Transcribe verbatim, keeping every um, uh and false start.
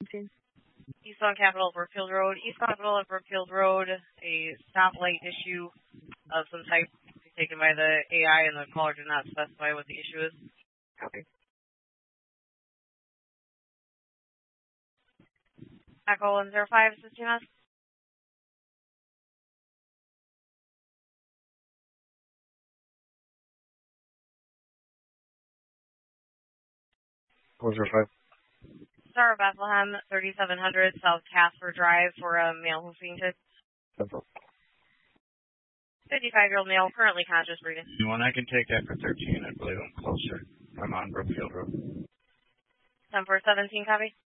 seventeen. Eastbound Capital at Brookfield Road. Eastbound Capital at Brookfield Road, a stoplight issue of some type taken by the A I, and the caller did not specify what the issue is. Copy. Echo one zero five, assisting us. one zero five. Star of Bethlehem, thirty-seven hundred South Casper Drive for a male who fainted. fifty-five-year-old male, currently conscious, breathing. You want, I can take that for thirteen. I believe I'm closer. I'm on Brookfield Road. ten four seventeen, copy.